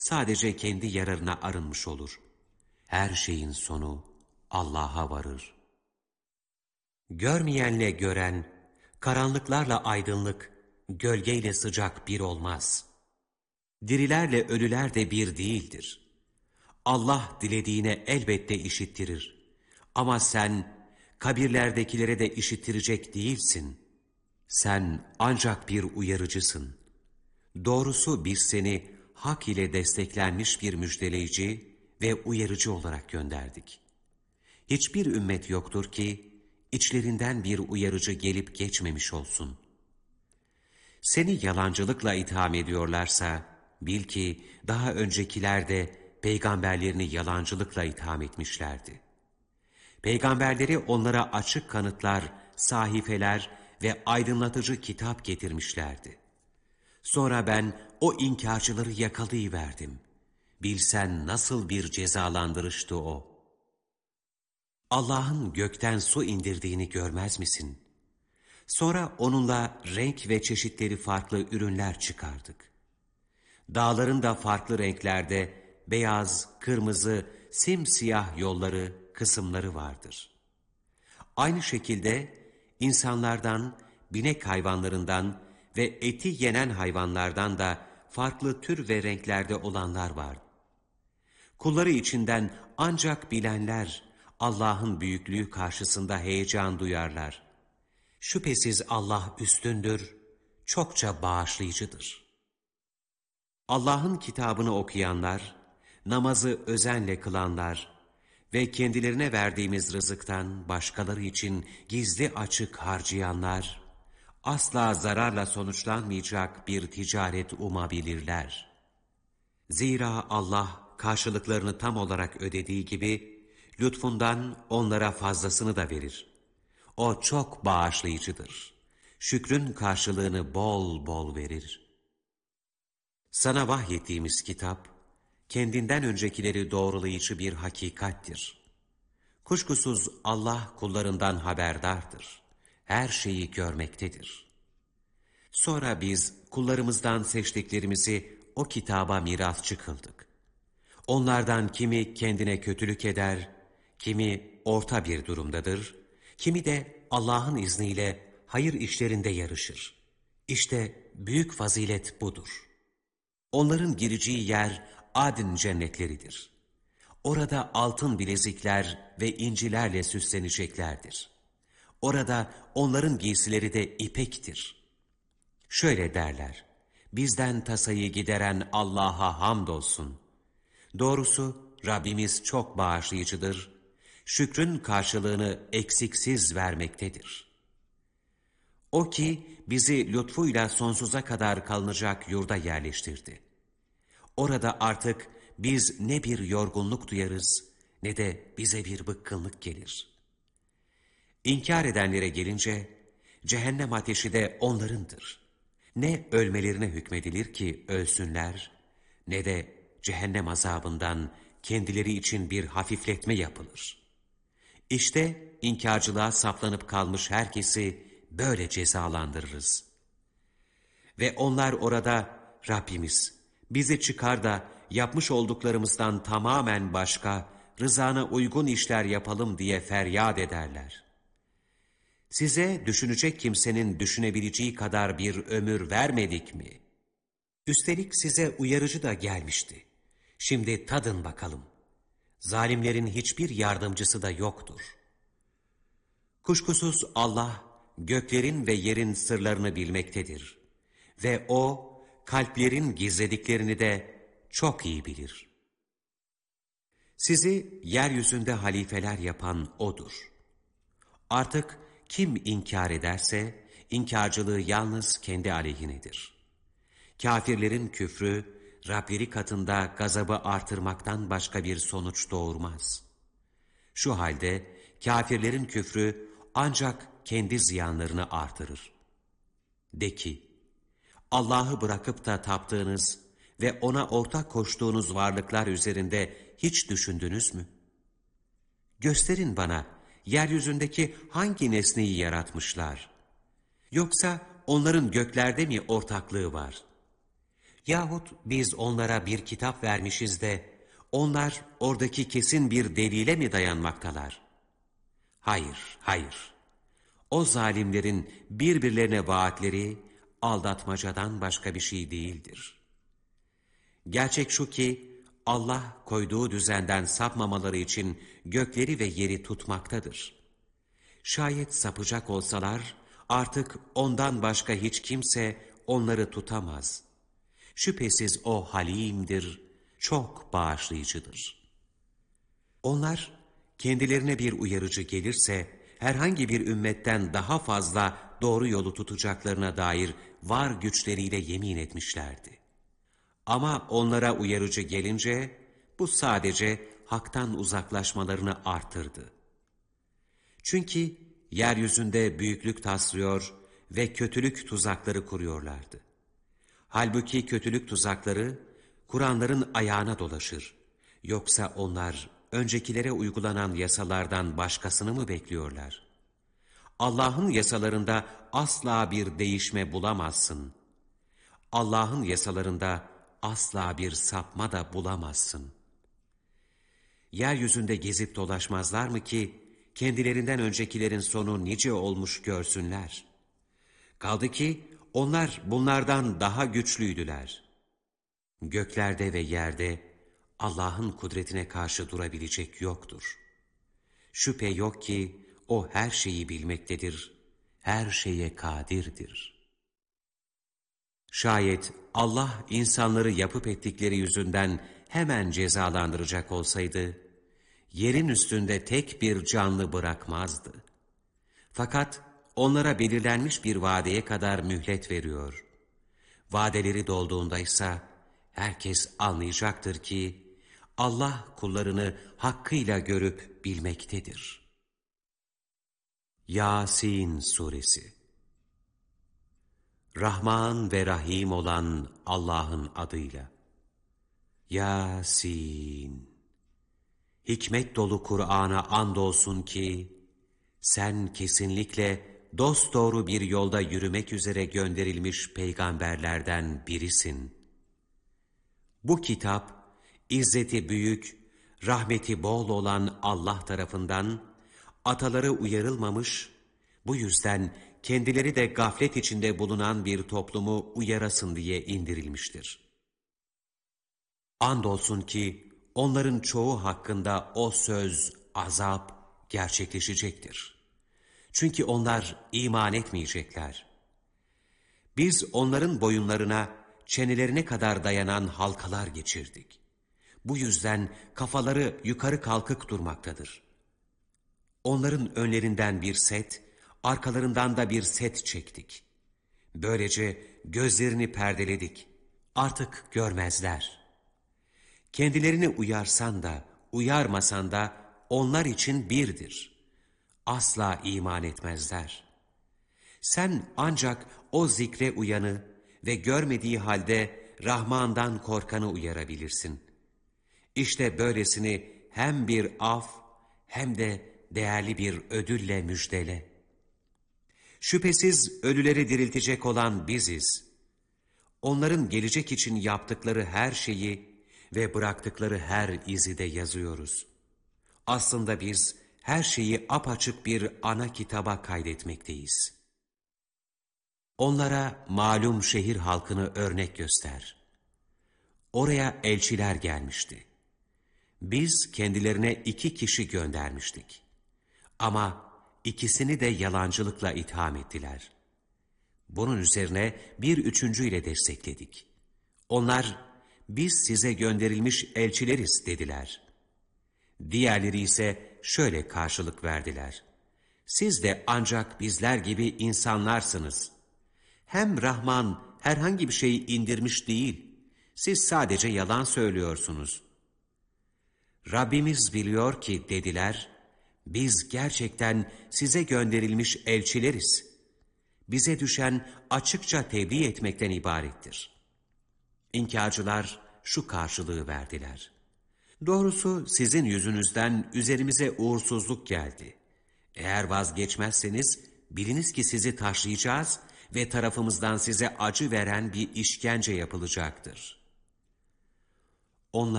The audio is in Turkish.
sadece kendi yararına arınmış olur. Her şeyin sonu Allah'a varır. Görmeyenle gören, karanlıklarla aydınlık, gölgeyle sıcak bir olmaz. Dirilerle ölüler de bir değildir. Allah dilediğine elbette işittirir. Ama sen kabirlerdekilere de işittirecek değilsin. Sen ancak bir uyarıcısın. Doğrusu biz seni hak ile desteklenmiş bir müjdeleyici ve uyarıcı olarak gönderdik. Hiçbir ümmet yoktur ki içlerinden bir uyarıcı gelip geçmemiş olsun. Seni yalancılıkla itham ediyorlarsa bil ki daha öncekiler de peygamberlerini yalancılıkla itham etmişlerdi. Peygamberleri onlara açık kanıtlar, sahifeler ve aydınlatıcı kitap getirmişlerdi. Sonra ben o inkarcıları yakalayıverdim. Bilsen nasıl bir cezalandırıştı o. Allah'ın gökten su indirdiğini görmez misin? Sonra onunla renk ve çeşitleri farklı ürünler çıkardık. Dağların da farklı renklerde beyaz, kırmızı, simsiyah yolları, kısımları vardır. Aynı şekilde insanlardan, binek hayvanlarından ve eti yenen hayvanlardan da farklı tür ve renklerde olanlar var. Kulları içinden ancak bilenler Allah'ın büyüklüğü karşısında heyecan duyarlar. Şüphesiz Allah üstündür, çokça bağışlayıcıdır. Allah'ın kitabını okuyanlar, namazı özenle kılanlar ve kendilerine verdiğimiz rızıktan başkaları için gizli açık harcayanlar, asla zararla sonuçlanmayacak bir ticaret umabilirler. Zira Allah karşılıklarını tam olarak ödediği gibi, lütfundan onlara fazlasını da verir. O çok bağışlayıcıdır. Şükrün karşılığını bol bol verir. Sana vahyettiğimiz kitap, kendinden öncekileri doğrulayıcı bir hakikattir. Kuşkusuz Allah kullarından haberdardır. Her şeyi görmektedir. Sonra biz kullarımızdan seçtiklerimizi o kitaba mirasçı kıldık. Onlardan kimi kendine kötülük eder, kimi orta bir durumdadır, kimi de Allah'ın izniyle hayır işlerinde yarışır. İşte büyük fazilet budur. Onların gireceği yer Adn cennetleridir. Orada altın bilezikler ve incilerle süsleneceklerdir. Orada onların giysileri de ipektir. Şöyle derler, bizden tasayı gideren Allah'a hamdolsun. Doğrusu Rabbimiz çok bağışlayıcıdır, şükrün karşılığını eksiksiz vermektedir. O ki bizi lütfuyla sonsuza kadar kalınacak yurda yerleştirdi. Orada artık biz ne bir yorgunluk duyarız ne de bize bir bıkkınlık gelir. İnkar edenlere gelince cehennem ateşi de onlarındır. Ne ölmelerine hükmedilir ki ölsünler ne de cehennem azabından kendileri için bir hafifletme yapılır. İşte inkarcılığa saplanıp kalmış herkesi böyle cezalandırırız. Ve onlar orada Rabbimiz bizi çıkar da yapmış olduklarımızdan tamamen başka, rızana uygun işler yapalım diye feryat ederler. Size düşünecek kimsenin düşünebileceği kadar bir ömür vermedik mi? Üstelik size uyarıcı da gelmişti. Şimdi tadın bakalım. Zalimlerin hiçbir yardımcısı da yoktur. Kuşkusuz Allah göklerin ve yerin sırlarını bilmektedir. Ve O kalplerin gizlediklerini de çok iyi bilir. Sizi yeryüzünde halifeler yapan O'dur. Artık kim inkar ederse inkarcılığı yalnız kendi aleyhinedir. Kafirlerin küfrü Rableri katında gazabı artırmaktan başka bir sonuç doğurmaz. Şu halde kafirlerin küfrü ancak kendi ziyanlarını artırır. De ki, Allah'ı bırakıp da taptığınız ve O'na ortak koştuğunuz varlıklar üzerinde hiç düşündünüz mü? Gösterin bana, yeryüzündeki hangi nesneyi yaratmışlar? Yoksa onların göklerde mi ortaklığı var? Yahut biz onlara bir kitap vermişiz de onlar oradaki kesin bir delile mi dayanmaktalar? Hayır, hayır. O zalimlerin birbirlerine vaatleri aldatmacadan başka bir şey değildir. Gerçek şu ki Allah koyduğu düzenden sapmamaları için gökleri ve yeri tutmaktadır. Şayet sapacak olsalar artık ondan başka hiç kimse onları tutamaz. Şüphesiz o halimdir, çok bağışlayıcıdır. Onlar kendilerine bir uyarıcı gelirse herhangi bir ümmetten daha fazla doğru yolu tutacaklarına dair var güçleriyle yemin etmişlerdi. Ama onlara uyarıcı gelince bu sadece haktan uzaklaşmalarını artırdı. Çünkü yeryüzünde büyüklük taslıyor ve kötülük tuzakları kuruyorlardı. Halbuki kötülük tuzakları Kur'anların ayağına dolaşır. Yoksa onlar öncekilere uygulanan yasalardan başkasını mı bekliyorlar? Allah'ın yasalarında asla bir değişme bulamazsın. Allah'ın yasalarında asla bir sapma da bulamazsın. Yeryüzünde gezip dolaşmazlar mı ki kendilerinden öncekilerin sonu nice olmuş görsünler? Kaldı ki onlar bunlardan daha güçlüydüler. Göklerde ve yerde Allah'ın kudretine karşı durabilecek yoktur. Şüphe yok ki o her şeyi bilmektedir, her şeye kadirdir. Şayet Allah insanları yapıp ettikleri yüzünden hemen cezalandıracak olsaydı, yerin üstünde tek bir canlı bırakmazdı. Fakat onlara belirlenmiş bir vadeye kadar mühlet veriyor. Vadeleri dolduğunda ise herkes anlayacaktır ki Allah kullarını hakkıyla görüp bilmektedir. Yasin Suresi. Rahman ve Rahim olan Allah'ın adıyla. Yasin. Hikmet dolu Kur'an'a andolsun ki sen kesinlikle dosdoğru bir yolda yürümek üzere gönderilmiş peygamberlerden birisin. Bu kitap, izzeti büyük, rahmeti bol olan Allah tarafından, ataları uyarılmamış, bu yüzden kendileri de gaflet içinde bulunan bir toplumu uyarasın diye indirilmiştir. Andolsun ki onların çoğu hakkında o söz, azap gerçekleşecektir. Çünkü onlar iman etmeyecekler. Biz onların boyunlarına, çenelerine kadar dayanan halkalar geçirdik. Bu yüzden kafaları yukarı kalkık durmaktadır. Onların önlerinden bir set, arkalarından da bir set çektik. Böylece gözlerini perdeledik. Artık görmezler. Kendilerini uyarsan da, uyarmasan da onlar için birdir. Asla iman etmezler. Sen ancak o zikre uyanı ve görmediği halde Rahman'dan korkanı uyarabilirsin. İşte böylesini hem bir af hem de değerli bir ödülle müjdele. Şüphesiz ölüleri diriltecek olan biziz. Onların gelecek için yaptıkları her şeyi ve bıraktıkları her izi de yazıyoruz. Aslında biz her şeyi apaçık bir ana kitaba kaydetmekteyiz. Onlara malum şehir halkını örnek göster. Oraya elçiler gelmişti. Biz kendilerine 2 kişi göndermiştik. Ama ikisini de yalancılıkla itham ettiler. Bunun üzerine bir üçüncüyle destekledik. Onlar, biz size gönderilmiş elçileriz dediler. Diğerleri ise şöyle karşılık verdiler. Siz de ancak bizler gibi insanlarsınız. Hem Rahman herhangi bir şey indirmiş değil, siz sadece yalan söylüyorsunuz. Rabbimiz biliyor ki dediler, biz gerçekten size gönderilmiş elçileriz. Bize düşen açıkça tebliğ etmekten ibarettir. İnkarcılar şu karşılığı verdiler. Doğrusu sizin yüzünüzden üzerimize uğursuzluk geldi. Eğer vazgeçmezseniz biliniz ki sizi taşlayacağız ve tarafımızdan size acı veren bir işkence yapılacaktır. Onlar